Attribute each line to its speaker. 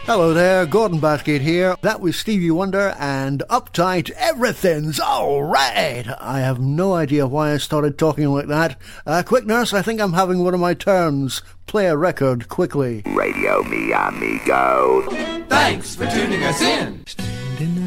Speaker 1: Hello there, Gordon Bathgate here. That was Stevie Wonder and Uptight, Everything's Alright. I have no idea why I started talking like that. Quick nurse, I think I'm having one of my turns. Play a record quickly.
Speaker 2: Radio Mi Amigo.
Speaker 3: Thanks for tuning us in.